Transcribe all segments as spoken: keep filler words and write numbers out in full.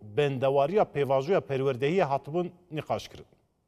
bendewariya pêvajoya perwerdehiyê hatibûn nîqaş kirin.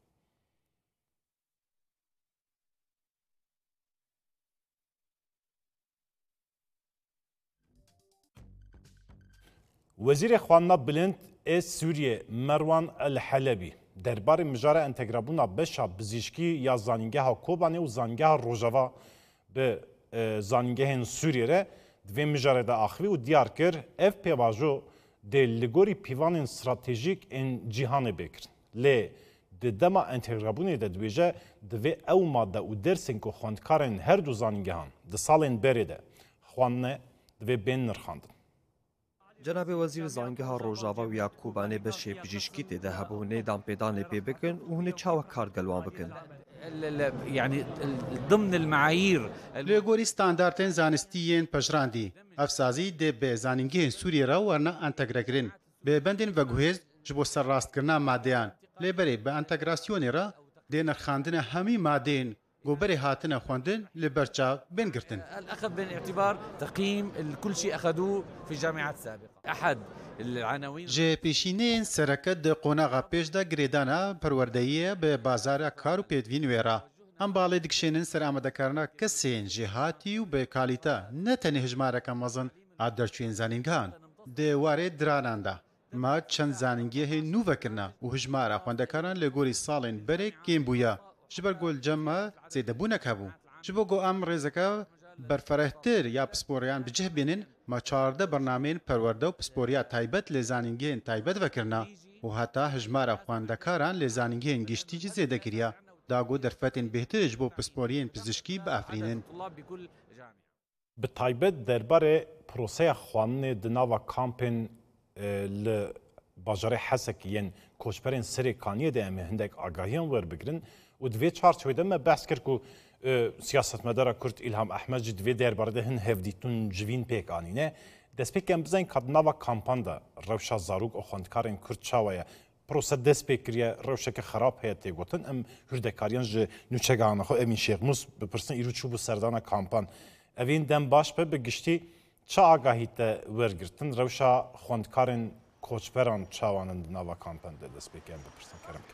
Wezîrê Xwendina Bilind ê Sûriyê Merwan El-Helebî derbarê mijara entegrabûna beşa bizîşkî ya zanîngeha Kobanê û zanîngeha Rojava bi zanîngehên Sûriyê re di vê mijarê de axivî û diyar kir ev pêvajo dê li gorî pîvanên stratejîk ên cîhanê bêkirin. Lê di dema entegrabûnê de dibêje di vê ewma de û dersên ku xwendekarên her du zanîngehan di salên berê de xwandine di vê bên nirxandin. Cenab-ı Wezîr zangeha Rojava û ya Kobanê beşê pizîşkî tê de hebû hûnê danpêdanê pê bikin û hûnê çawa kargelwan bikin. يعني ضمن المعايير لê gorî standartên zanistiyên pejirandî evsazî dê bi zanîngehên Sûriyê re werna entegrekirin bi bendên veguhêz ji bo serrastkirina madeyan lêberê bi entegrasyonê re dê nirxandina hemî madeyên goberê hatine xwendin li ber çav bên girtin. الأخذ بعين الاعتبار تقييم كل شيء أخذوه في الجامعات السابقة. أحد العناوين ji pêşîneyên sereket di qonaxa pêş de girêdana perwerdeyiyê bi bazara kar û pêdivîn wê re em balê dikişênin ser amadekarina kesên jêhatî û bi kalîte ne tenê hejmareka mezin a derçûyên zanîngehan di warê diranan de ma çend zanîngehê nû vekirina û hejmara xwendekaran lê gorî salên berê kêm bûye ji ber golcema zêdebûnek hebû ji bo got em rêzeke berferehtir ya pisporiyan bi cih bînin ma çarde bernameyên perwerde û pisporiya taybet lê zanîngehên taybet vekirina û heta hejmara xwendekaran lê zanîngehên giştî jî zêde kiriye da got derfetên bêhtir ji bo pisporiyên pizîşkî biafrînin. Bi taybet derbarê proseya xwaninê di nava kampên li bajarê Hesekê yên koçberên Serê Kaniyê de em ê hindek agahiyan werbigirin û di vê çarçovê me behs kir ku siyasetmedara Kurd İlham Ehmed jî di vê derbarê de hin hevdîtûn civîn pêk anîne. Destpêkên bizên ka di nava kampan de rewşa zarok û xwendekarên Kurd çawa ye prose dest pê kiriye rewşeke xerab heye tê gotin em hûrdekariyan ji nûçegahana xwe Emîn Şêxmûs bipirsin îro çû bû serdana kampan. Evên dem baş be bi giştî çi agahî te wergirtin rewşa xwendekarên koçberan çawanin di nava kampan de destpêkên bipirsin kerem.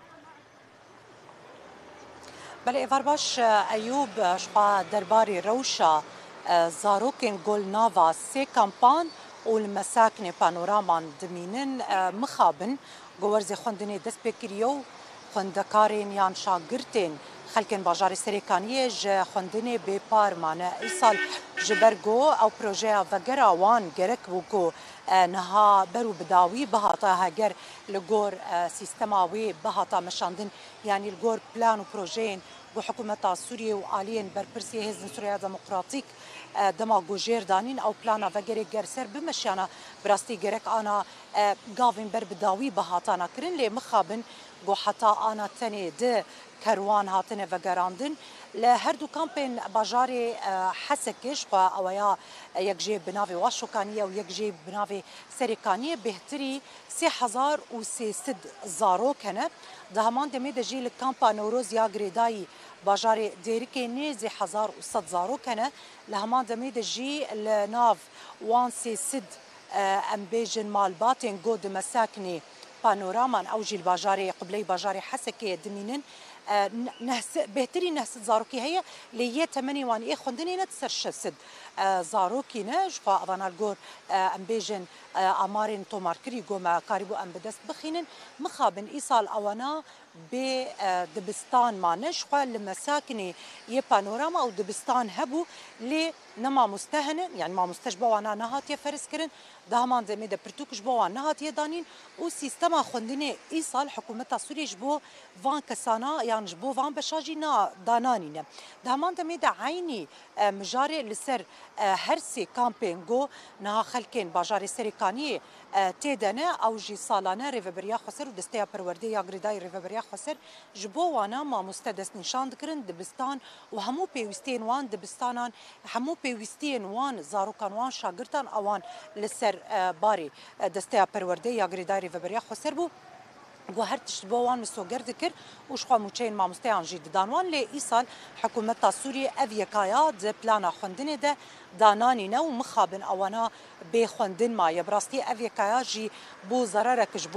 بله ایوار باش ایوب شخوا درباری روشا زاروکن گل ناوا سه کمپان و المساکن پانورامان دمینن مخابن گوارز خوندنی دست بکریو خوندکارین یان شاگرتین خلکن باجار سریکانیه جه خوندنی بی پارمانه ایسال جبرگو او پروژه وگر آوان گرک بوکو نها برو بداوی بهاتا هگر لگور سیستماوی بهاتا مشاندن یعنی لگور پلان و پروژین بو حکومت سوریه و آلین برپرسی هزن سوریا دموکراتیک دما گوجیر دانین او پلانا وگری گرسر بمشیانا براستی گرک آنا گاوین بر بداوی بهاتانا کرن لی مخابن گو حتا آنا تنی ده کروان هاتنه وگراندن لهر دو کامپین باجاری حسکش و اویا یک جیب بناوی واشوکانیه و یک جیب بناوی سریکانیه بهتری سی هزار و سیصد زارو کنه ده همان دمی ده جیل کامپا نوروز یا گریدایی باجاری دیرکی نیزی هزار و صد زارو کنه لهمان دمی ده جی لناف وان سیصد ام بیجن مالباتین گود مساکنی پانورامان او جیل باجاری قبلی باجاری حسکی دمینن نهس بهتري نهس زاروكي هي اللي هي ثمانية وان ايه خندني نتسر شسد زاروكي نج فاضنا الجور ام بيجن امارين توماركري جوما كاريبو ام بدست بخينن مخابن ايصال اوانا بدبستان ما نشخوا لمساكني يه بانوراما او دبستان هبو لي نما مستهنن يعني ما مستجبا وانا نهات يفرس كرن دهمان دمي د برتوكش بو وانا نهات يدانين و سيستما خندني ايصال حكومه سوريا جبو فان كسانا يعني جبو فان بشاجينا دانانين دهمان دمي د عيني مجاري لسر هرسي كامبينغو نها خلكين باجاري سريكاني تيدنا او جي سالانه ريفبريا خسر ودستيا پروردي يا غريداي ريفبريا خسر جبو وانا ما مستدس نشان دكرن دبستان وهمو بيوستين وان دبستانان همو بيوستين وان زاروكان وان شاگرتان اوان لسر باري دستيا پروردي يا غريداي ريفبريا خسر بو و هر تشبوان مسوگر ذکر وش خوا موچین ما مستعان جدید دانوان لی ایسال حکومت سوریه اویکایا د پلانا خوندنه ده دانانی نو مخابن اوانا به خوندن ما یبراستی اویکایا جی بو ضرر کش